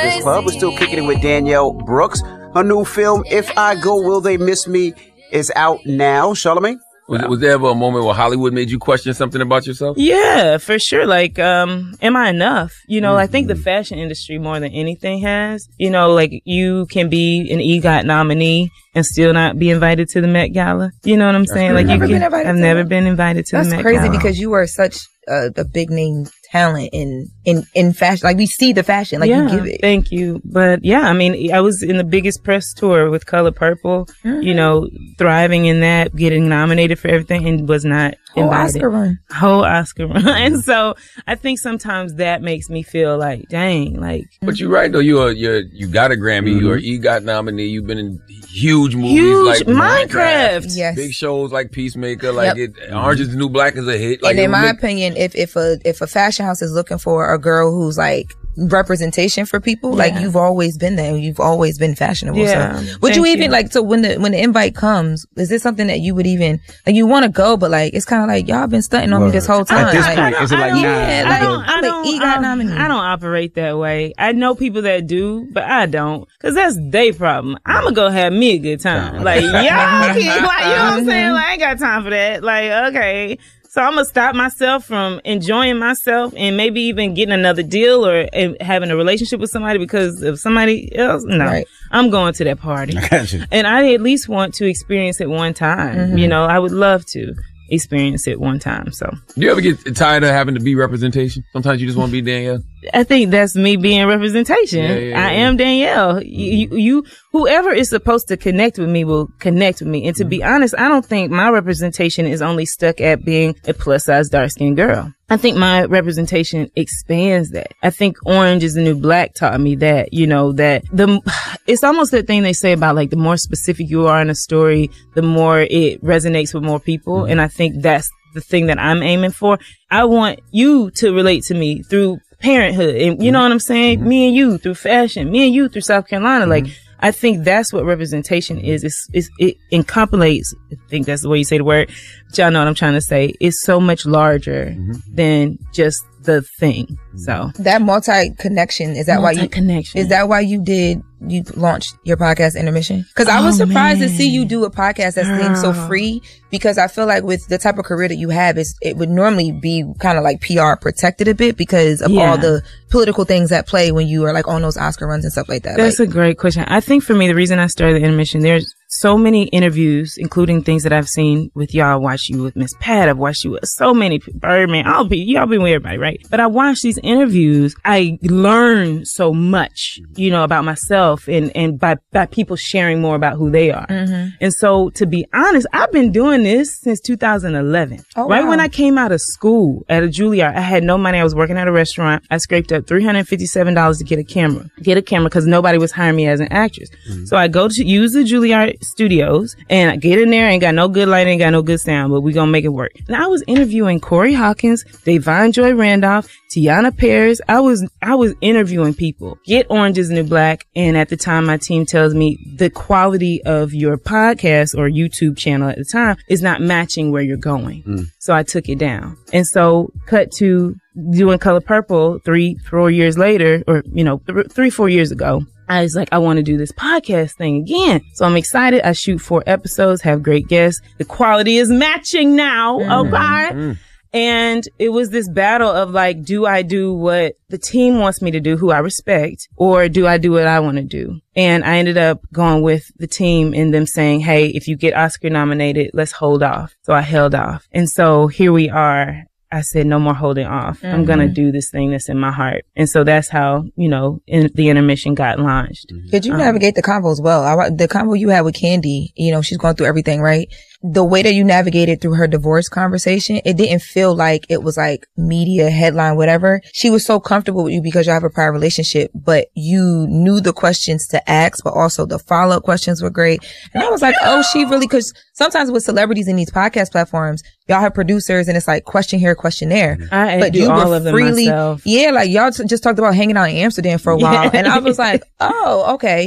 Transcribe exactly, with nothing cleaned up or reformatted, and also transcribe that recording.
Breakfast Club. We're still kicking it with Danielle Brooks. Her new film, If I Go, Will They Miss Me, is out now. Charlamagne? Was, was there ever a moment where Hollywood made you question something about yourself? Yeah, for sure. Like, um, am I enough? You know, mm-hmm. I think the fashion industry more than anything has. You know, like you can be an EGOT nominee and still not be invited to the Met Gala. You know what I'm saying? Like, you never can. Been invited I've to never that. been invited to That's the Met crazy Gala. because you are such a, a big name talent in in in fashion. Like we see the fashion, like yeah, you give it. Thank you. But yeah, I mean, I was in the biggest press tour with Color Purple. Mm-hmm. You know, thriving in that, getting nominated for everything, and was not Whole invited. Oscar run. Whole Oscar run. And so I think sometimes that makes me feel like, dang, like. But you're right though. You're you you got a Grammy. Mm-hmm. You're an EGOT nominee. You've been in huge movies huge like Minecraft. Minecraft. Yes. Big shows like Peacemaker. Like Yep. it, Orange is the New Black is a hit. Like and in my make, opinion, if if a if a fashion house is looking for a girl who's like representation for people, yeah. like you've always been there. You've always been fashionable. Yeah. So would Thank you even you. like, so when the, when the invite comes, is this something that you would even, like you want to go, but like, it's kind of like, y'all been stunting on Word. me this whole time. At this like, point, is it like, nah, yeah, I like, don't, I I'm don't, an EGOT um, nominee. I don't operate that way. I know people that do, but I don't. Cause that's their problem. I'm gonna go have me a good time. Like, y'all can, like, you know what I'm saying? Like, I ain't got time for that. Like, okay. So I'm gonna stop myself from enjoying myself and maybe even getting another deal or uh, having a relationship with somebody because of somebody else. No, right. I'm going to that party. I got you. And I at least want to experience it one time. Mm-hmm. You know, I would love to experience it one time. So do you ever get tired of having to be representation? Sometimes you just want to be Danielle. I think that's me being representation. Yeah, yeah, I yeah. am Danielle. You, you, you, whoever is supposed to connect with me will connect with me. And to be honest, I don't think my representation is only stuck at being a plus size dark skinned girl. I think my representation expands that. I think Orange is the New Black taught me that, you know, that the, it's almost that thing they say about like the more specific you are in a story, the more it resonates with more people. Mm-hmm. And I think that's the thing that I'm aiming for. I want you to relate to me through parenthood. And you know what I'm saying? Mm-hmm. Me and you through fashion, me and you through South Carolina. Mm-hmm. Like, I think that's what representation is. It's, it's, it encapsulates, I think that's the way you say the word, but y'all know what I'm trying to say. It's so much larger mm-hmm. than just the thing. So that multi-connection, is that why you, connection is that why you did, you launched your podcast Intermission? Cause I was oh, surprised man. to see you do a podcast that seems so free, because I feel like with the type of career that you have, is it would normally be kind of like P R protected a bit because of yeah. all the political things at play when you are like on those Oscar runs and stuff like that. That's like, a great question. I think for me, the reason I started the Intermission, there's so many interviews, including things that I've seen with y'all. I watched you with Miss Pat. I've watched you with so many Birdman. I'll be, y'all been with everybody, right? But I watched these interviews. I learned so much, you know, about myself and, and by, by people sharing more about who they are. Mm-hmm. And so to be honest, I've been doing this since two thousand eleven. Oh, right wow. When I came out of school at a Juilliard, I had no money. I was working at a restaurant. I scraped up three hundred fifty-seven dollars to get a camera, get a camera because nobody was hiring me as an actress. Mm-hmm. So I go to use the Juilliard studios and I get in there, ain't got no good lighting, ain't got no good sound, but we gonna make it work. And I was interviewing Corey Hawkins, Davon Joy Randolph, Tiana Paris. I was, I was interviewing people. Get Orange is the New Black. And at the time, my team tells me the quality of your podcast or YouTube channel at the time is not matching where you're going. Mm. So I took it down. And so cut to doing Color Purple three, four years later, or, you know, th- three, four years ago. I was like, I want to do this podcast thing again. So I'm excited. I shoot four episodes, have great guests. The quality is matching now. Mm. Okay. Mm. And it was this battle of like, do I do what the team wants me to do, who I respect, or do I do what I want to do? And I ended up going with the team and them saying, hey, if you get Oscar nominated, let's hold off. So I held off. And so here we are. I said, no more holding off. Mm-hmm. I'm going to do this thing that's in my heart. And so that's how, you know, in, the Intermission got launched. Mm-hmm. Did you um, navigate the convo as well? I, the convo you had with Candy, you know, she's going through everything, right? The way that you navigated through her divorce conversation, it didn't feel like it was like media headline, whatever. She was so comfortable with you because you have a prior relationship, but you knew the questions to ask, but also the follow-up questions were great. And I was like, oh, she really, cause sometimes with celebrities in these podcast platforms, y'all have producers and it's like question here, question there. I but do you all were of them freely, myself. Yeah, like y'all t- just talked about hanging out in Amsterdam for a while. And I was like, oh, okay.